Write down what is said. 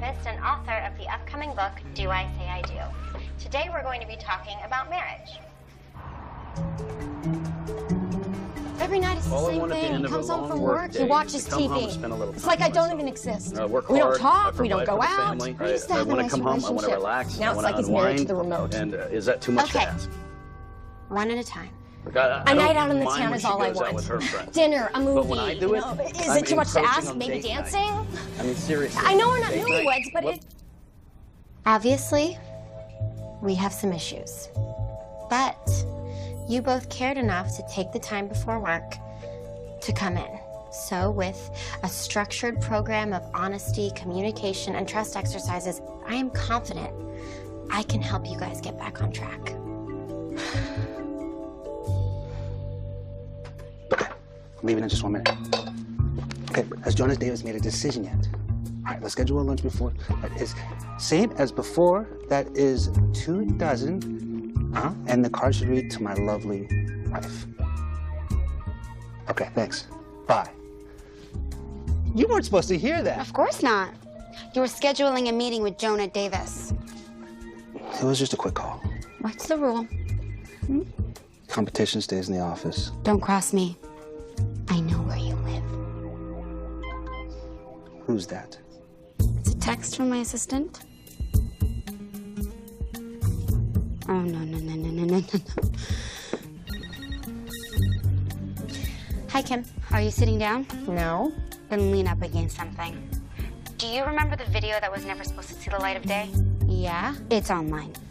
therapist and author of the upcoming book, Do I Say I Do. Today we're going to be talking about marriage. Every night it's the same thing. He comes home from work, he watches TV. It's like I don't even exist. We don't talk, we don't go out. We used to have a nice relationship. I want to relax. Now it's like he's married to the remote. And is that too much to ask? One at a time. Look, A night out in the town is all I want. Dinner, a movie. But when I do it, is it too much to ask? Maybe dancing? I mean, seriously. I know we're not newlyweds, but it... Obviously, we have some issues. But you both cared enough to take the time before work to come in. So with a structured program of honesty, communication, and trust exercises, I am confident I can help you guys get back on track. Okay, I'm leaving in just 1 minute. Okay, has Jonas Davis made a decision yet? All right, let's schedule a lunch before. That is same as before. That is 2 dozen. And the card should read, to my lovely wife. Okay, thanks. Bye. You weren't supposed to hear that. Of course not. You were scheduling a meeting with Jonah Davis. It was just a quick call. What's the rule? Competition stays in the office. Don't cross me. I know where you live. Who's that? It's a text from my assistant. Oh, no. Hi, Kim. Are you sitting down? No. Then lean up against something. Do you remember the video that was never supposed to see the light of day? Yeah? It's online.